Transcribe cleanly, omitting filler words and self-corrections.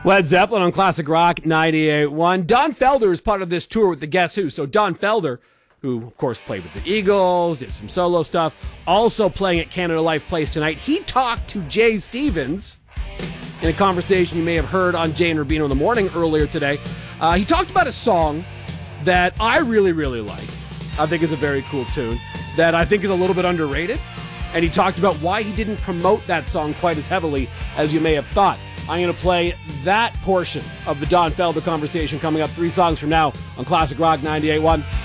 Led Zeppelin on Classic Rock 98.1. Don Felder is part of this tour with the Guess Who. So Don Felder, who of course played with the Eagles, did some solo stuff, also playing at Canada Life Place tonight. He talked to Jay Stevens in a conversation you may have heard on Jay and Rubino in the morning earlier today. He talked about a song that I really, really like. I think is a very cool tune that I think is a little bit underrated. And he talked about why he didn't promote that song quite as heavily as you may have thought. I'm going to play that portion of the Don Felder conversation coming up 3 songs from now on Classic Rock 98.1.